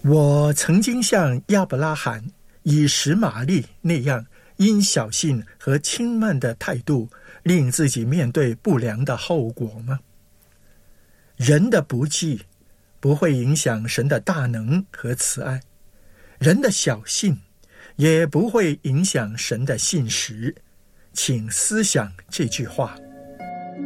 我曾经像亚伯拉罕、以实玛利那样，因小信和轻慢的态度，令自己面对不良的后果吗？人的不济不会影响神的大能和慈爱，人的小信也不会影响神的信实。请思想这句话。